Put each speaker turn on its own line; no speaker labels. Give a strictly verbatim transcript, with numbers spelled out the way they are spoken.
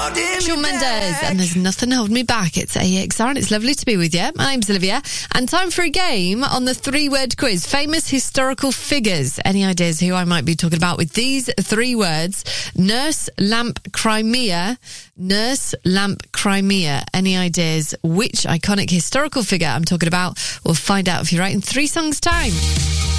Shawn Mendes, and there's nothing holding me back. It's A X R, and it's lovely to be with you. My name's Olivia, and time for a game on the three-word quiz. Famous historical figures. Any ideas who I might be talking about with these three words? Nurse, lamp, Crimea. Nurse, lamp, Crimea. Any ideas which iconic historical figure I'm talking about? We'll find out if you're right in three songs' time.